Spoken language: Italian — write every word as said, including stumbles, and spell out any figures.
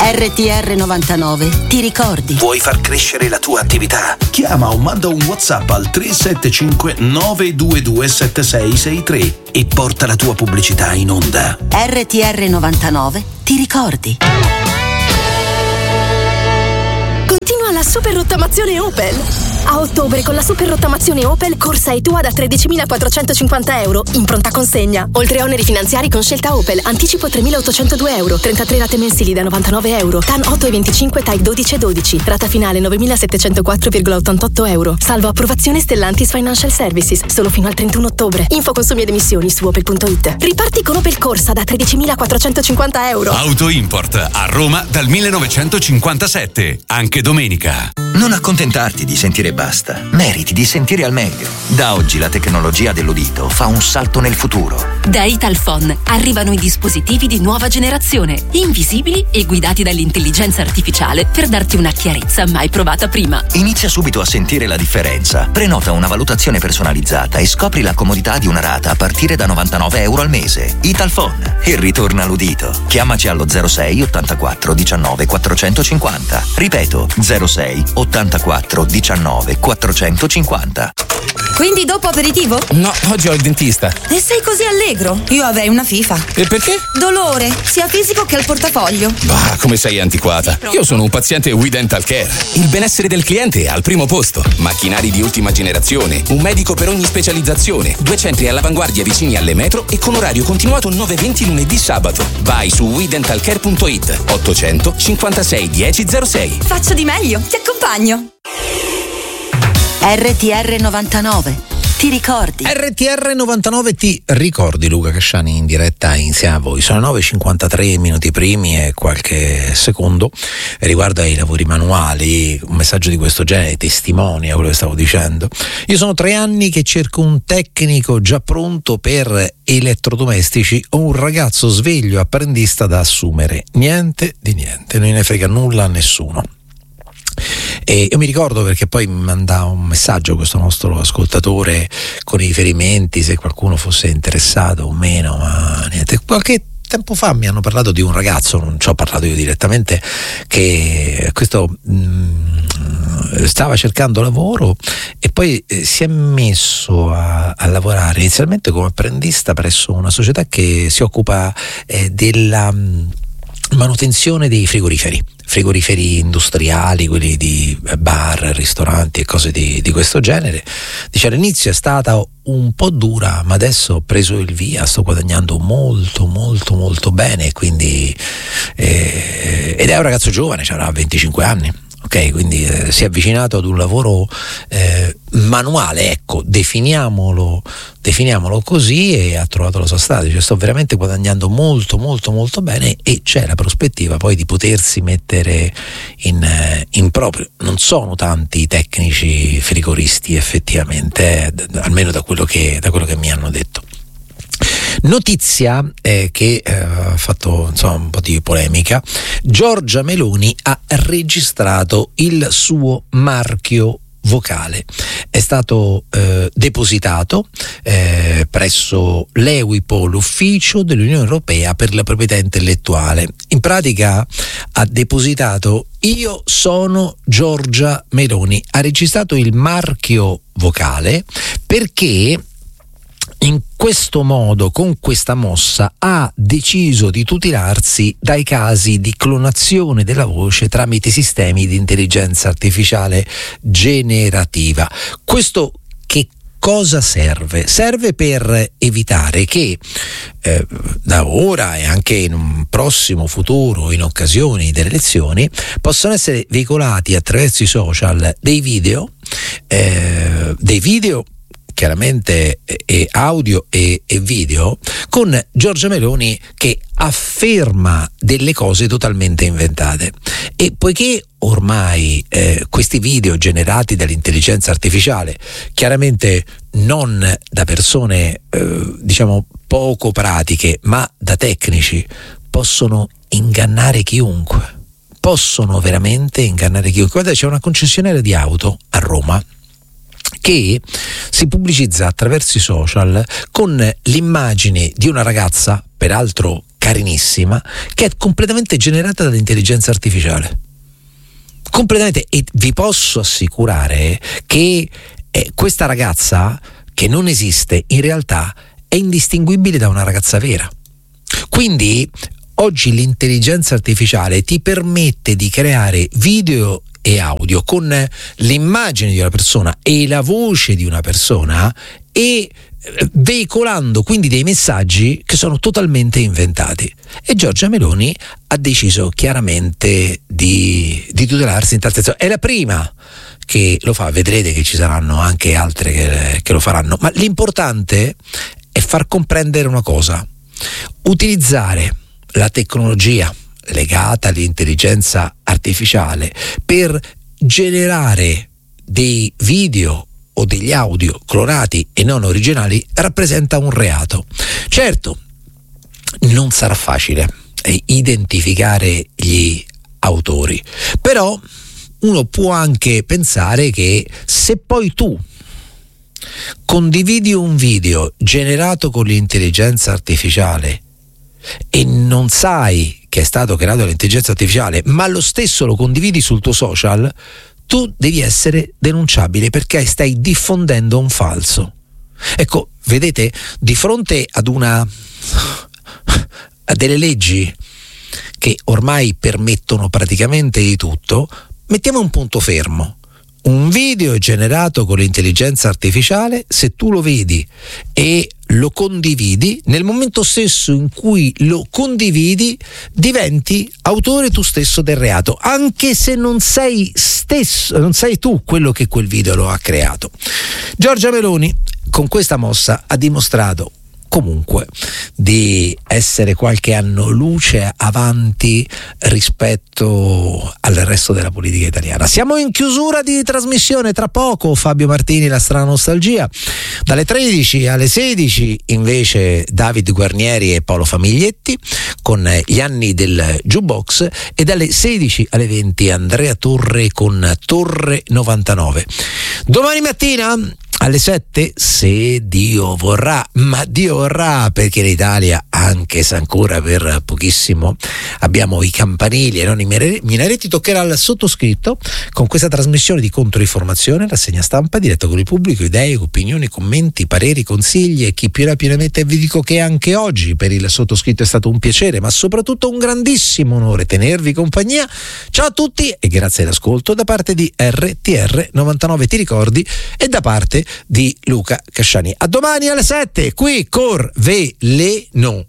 R T R novantanove, ti ricordi? Vuoi far crescere la tua attività? Chiama o manda un WhatsApp al tre sette cinque nove due due sette sei sei tre e porta la tua pubblicità in onda. R T R novantanove, ti ricordi? Continua la super rottamazione Opel. A ottobre con la super rottamazione Opel corsa e tua da tredicimilaquattrocentocinquanta euro in pronta consegna. Oltre a oneri finanziari con scelta Opel, anticipo tremilaottocentodue euro, trentatré rate mensili da novantanove euro, T A N otto e venticinque, Type dodici e dodici, rata finale novemilasettecentoquattro virgola ottantotto euro. Salvo approvazione Stellantis Financial Services, solo fino al trentuno ottobre. Info consumi ed emissioni su opel punto it. Riparti con Opel Corsa da tredicimilaquattrocentocinquanta euro. Auto Import a Roma dal millenovecentocinquantasette, anche domenica. Non accontentarti di sentire basta, meriti di sentire al meglio. Da oggi la tecnologia dell'udito fa un salto nel futuro. Da Italphone arrivano i dispositivi di nuova generazione, invisibili e guidati dall'intelligenza artificiale per darti una chiarezza mai provata prima. Inizia subito a sentire la differenza. Prenota una valutazione personalizzata e scopri la comodità di una rata a partire da novantanove euro al mese. Italphone. E ritorna l'udito. Chiamaci allo zero sei ottantaquattro diciannove quattrocentocinquanta. Ripeto, zero sei ottantaquattro diciannove quattrocentocinquanta. Quindi dopo aperitivo? No, oggi ho il dentista. E sei così allegro? Io avrei una FIFA. E perché? Dolore, sia fisico che al portafoglio. Bah, come sei antiquata. Io sono un paziente We Dental Care. Il benessere del cliente è al primo posto. Macchinari di ultima generazione, un medico per ogni specializzazione, due centri all'avanguardia vicini alle metro e con orario continuato nove venti lunedì sabato. Vai su we dental care punto it. ottocento cinquantasei dieci zero sei. Faccio di meglio, ti accompagno. R T R novantanove, ti ricordi? R T R novantanove, ti ricordi? Luca Casciani in diretta insieme a voi. Sono nove e cinquantatré minuti primi e qualche secondo. Riguardo ai lavori manuali, un messaggio di questo genere testimonia quello che stavo dicendo. Io sono tre anni che cerco un tecnico già pronto per elettrodomestici o un ragazzo sveglio apprendista da assumere. Niente di niente, non ne frega nulla a nessuno. E io mi ricordo, perché poi mi manda un messaggio questo nostro ascoltatore con i riferimenti, se qualcuno fosse interessato o meno, ma niente. Qualche tempo fa mi hanno parlato di un ragazzo, non ci ho parlato io direttamente, che questo mh, stava cercando lavoro e poi eh, si è messo a, a lavorare inizialmente come apprendista presso una società che si occupa eh, della mh, manutenzione dei frigoriferi. frigoriferi industriali, quelli di bar, ristoranti e cose di, di questo genere. Dice, all'inizio è stata un po' dura, ma adesso ho preso il via, sto guadagnando molto molto molto bene, quindi eh, ed è un ragazzo giovane, avrà venticinque anni. Ok, quindi eh, si è avvicinato ad un lavoro eh, manuale, ecco, definiamolo, definiamolo così, e ha trovato la sua strada. Dice, sto veramente guadagnando molto molto molto bene e c'è la prospettiva poi di potersi mettere in, eh, in proprio. Non sono tanti i tecnici frigoristi effettivamente, eh, d- almeno da quello che, da quello che mi hanno detto. Notizia eh, che eh, ha fatto insomma un po' di polemica. Giorgia Meloni ha registrato il suo marchio vocale. È stato eh, depositato eh, presso l'Ewipo, l'ufficio dell'Unione Europea per la proprietà intellettuale. In pratica ha depositato "Io sono Giorgia Meloni", ha registrato il marchio vocale perché in questo modo, con questa mossa, ha deciso di tutelarsi dai casi di clonazione della voce tramite sistemi di intelligenza artificiale generativa. Questo che cosa serve? Serve per evitare che eh, da ora e anche in un prossimo futuro, in occasioni delle elezioni, possano essere veicolati attraverso i social dei video, eh, dei video chiaramente e audio e, e video, con Giorgia Meloni che afferma delle cose totalmente inventate. E poiché ormai eh, questi video generati dall'intelligenza artificiale, chiaramente non da persone eh, diciamo poco pratiche, ma da tecnici, possono ingannare chiunque, possono veramente ingannare chiunque. Guardate, c'è una concessionaria di auto a Roma che si pubblicizza attraverso i social con l'immagine di una ragazza, peraltro carinissima che è completamente generata dall'intelligenza artificiale. Completamente. E vi posso assicurare che eh, questa ragazza, che non esiste, in realtà è indistinguibile da una ragazza vera. Quindi oggi l'intelligenza artificiale ti permette di creare video e audio con l'immagine di una persona e la voce di una persona e veicolando quindi dei messaggi che sono totalmente inventati. E Giorgia Meloni ha deciso chiaramente di, di tutelarsi in tal senso. È la prima che lo fa, vedrete che ci saranno anche altre che, che lo faranno, ma l'importante è far comprendere una cosa: utilizzare la tecnologia legata all'intelligenza artificiale per generare dei video o degli audio clonati e non originali rappresenta un reato. Certo, non sarà facile identificare gli autori, però uno può anche pensare che se poi tu condividi un video generato con l'intelligenza artificiale e non sai che è stato creato dall'intelligenza artificiale, ma lo stesso lo condividi sul tuo social, tu devi essere denunciabile perché stai diffondendo un falso. Ecco, vedete, di fronte ad una a delle leggi che ormai permettono praticamente di tutto, mettiamo un punto fermo. Un video generato con l'intelligenza artificiale, se tu lo vedi e lo condividi, nel momento stesso in cui lo condividi diventi autore tu stesso del reato, anche se non sei stesso, non sei tu quello che quel video lo ha creato. Giorgia Meloni con questa mossa ha dimostrato comunque di essere qualche anno luce avanti rispetto al resto della politica italiana. Siamo in chiusura di trasmissione, tra poco Fabio Martini, La strana nostalgia, dalle tredici alle sedici invece David Guarnieri e Paolo Famiglietti con gli anni del jukebox, e dalle sedici alle venti Andrea Torre con Torre novantanove. Domani mattina alle sette, se Dio vorrà, ma Dio vorrà, perché in Italia, anche se ancora per pochissimo abbiamo i campanili e non i minaretti, toccherà al sottoscritto con questa trasmissione di controinformazione, rassegna stampa diretta con il pubblico, idee, opinioni, commenti, pareri, consigli e chi più ne più ne mette. E vi dico che anche oggi per il sottoscritto è stato un piacere, ma soprattutto un grandissimo onore tenervi compagnia. Ciao a tutti e grazie all'ascolto da parte di R T R novantanove Ti ricordi e da parte di Luca Casciani. A domani alle sette qui Cor Veleno.